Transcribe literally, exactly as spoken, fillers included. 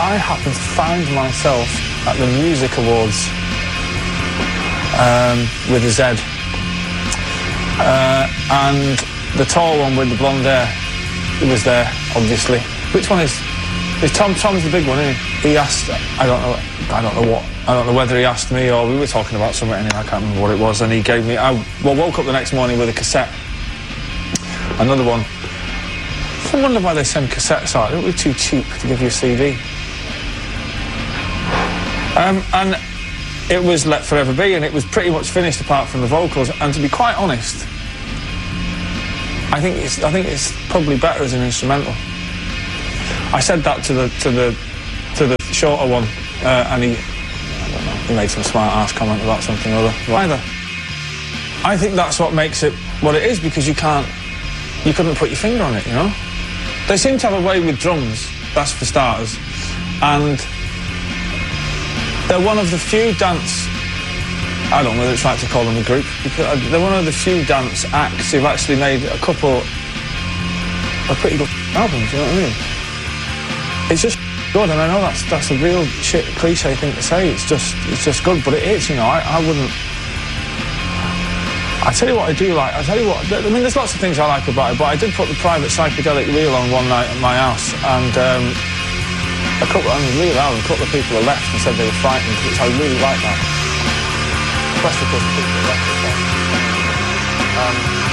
I happened to find myself at the Music Awards um, with a Z. Uh, and the tall one with the blonde hair, he was there, obviously. Which one is... is Tom? Tom's the big one, isn't he? He asked... I don't know... I don't know what... I don't know whether he asked me or we were talking about something anyway, I can't remember what it was, and he gave me... I well, woke up the next morning with a cassette. Another one. I wonder why they send cassettes out. It would be too cheap to give you a C D. Um, and it was Let Forever Be, and it was pretty much finished apart from the vocals. And to be quite honest, I think it's I think it's probably better as an instrumental. I said that to the to the to the shorter one, uh, and he I don't know he made some smart ass comment about something or other. Either. I think that's what makes it what it is, because you can't you couldn't put your finger on it, you know. They seem to have a way with drums, that's for starters, and they're one of the few dance, I don't know whether it's right to call them a group, because they're one of the few dance acts who've actually made a couple of pretty good albums, you know what I mean? It's just good, and I know that's that's a real shit cliche thing to say, it's just it's just good, but it is, you know, I, I wouldn't... I tell you what I do like, I tell you what, I mean, there's lots of things I like about it, but I did put the Private Psychedelic Reel on one night at my house, and um, a couple, I mean, really loud, a couple of people have left and said they were frightened, which I really like that. Especially because people have left as well. Um,